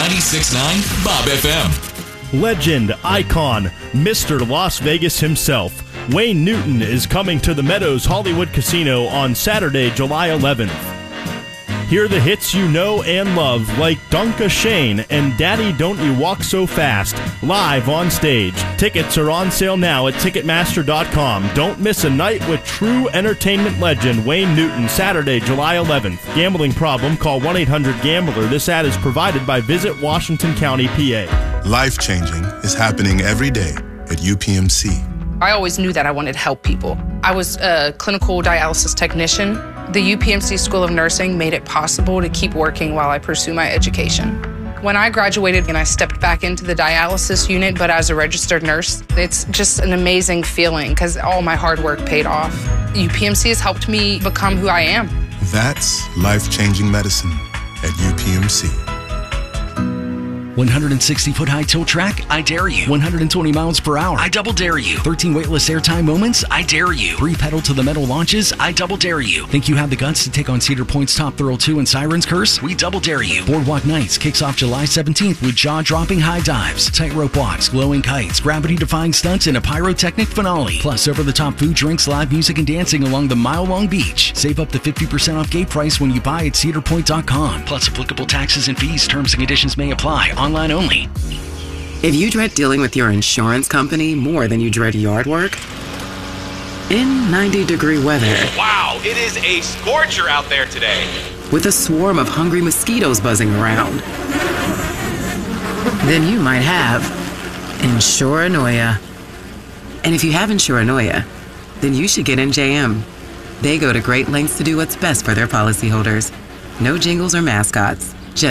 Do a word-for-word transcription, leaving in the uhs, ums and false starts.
ninety-six point nine Bob F M. Legend, icon, Mister Las Vegas himself, Wayne Newton is coming to the Meadows Hollywood Casino on Saturday, July eleventh. Hear the hits you know and love like Dunka Shane and Daddy Don't You Walk So Fast live on stage. Tickets are on sale now at Ticketmaster dot com. Don't miss a night with true entertainment legend Wayne Newton, Saturday, July eleventh. Gambling problem? Call one eight hundred gambler. This ad is provided by Visit Washington County, P A. Life-changing is happening every day at U P M C. I always knew that I wanted to help people. I was a clinical dialysis technician. The U P M C School of Nursing made it possible to keep working while I pursue my education. When I graduated and I stepped back into the dialysis unit, but as a registered nurse, it's just an amazing feeling because all my hard work paid off. U P M C has helped me become who I am. That's life-changing medicine at U P M C. one hundred sixty foot high tilt track? I dare you. one hundred twenty miles per hour? I double dare you. thirteen weightless airtime moments? I dare you. Three pedal to the metal launches? I double dare you. Think you have the guts to take on Cedar Point's Top Thrill two and Siren's Curse? We double dare you. Boardwalk Nights kicks off July seventeenth with jaw-dropping high dives, tightrope walks, glowing kites, gravity-defying stunts, and a pyrotechnic finale. Plus, over-the-top food, drinks, live music, and dancing along the mile-long beach. Save up to fifty percent off gate price when you buy at cedar point dot com. Plus, applicable taxes and fees, terms and conditions may apply. Online only. If you dread dealing with your insurance company more than you dread yard work, in ninety degree weather. Wow, it is a scorcher out there today. With a swarm of hungry mosquitoes buzzing around, then you might have Insuranoia. And if you have Insuranoia, then you should get N J M. They go to great lengths to do what's best for their policyholders. No jingles or mascots.